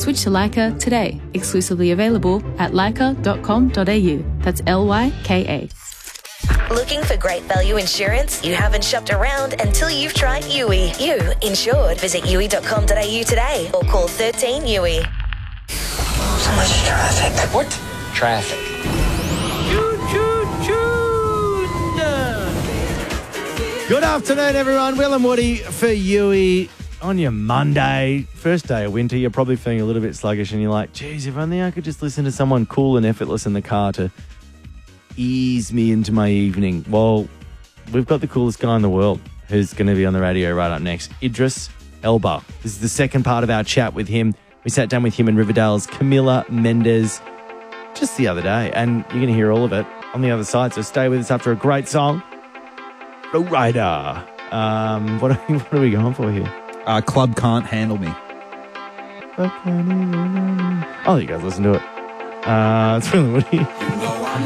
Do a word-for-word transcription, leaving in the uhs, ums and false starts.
Switch to Lyca today. Exclusively available at lyca dot com dot a u. That's L Y K A. Looking for great value insurance? You haven't shopped around until you've tried U I. You insured. Visit U I dot com dot a u today or call thirteen U I. So much traffic. What? Traffic. Good afternoon, everyone. Will and Woody for Yui on your Monday. First day of winter, you're probably feeling a little bit sluggish and you're like, geez, if only I could just listen to someone cool and effortless in the car to ease me into my evening. Well, we've got the coolest guy in the world who's going to be on the radio right up next, Idris Elba. This is the second part of our chat with him. We sat down with him and Riverdale's Camila Mendes just the other day, and you're going to hear all of it on the other side, so stay with us after a great song. Flow Rider. Um, what, are, what are we going for here? Uh, Club Can't Handle Me. Oh, you guys listen to it. Uh, it's really Woody.